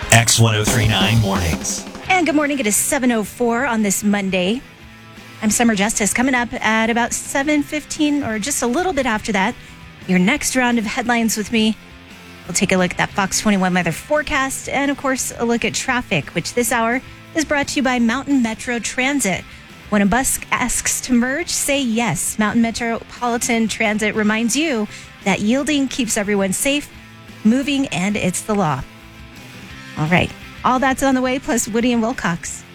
X1039 Mornings. And good morning. It is 7:04 on this Monday. I'm Summer Justice. Coming up at about 7:15 or just a little bit after that, your next round of headlines with me. We'll take a look at that Fox 21 weather forecast and, of course, a look at traffic, which this hour is brought to you by Mountain Metro Transit. When a bus asks to merge, say yes. Mountain Metropolitan Transit reminds you that yielding keeps everyone safe, moving, and it's the law. All right. All that's on the way, plus Woody and Wilcox.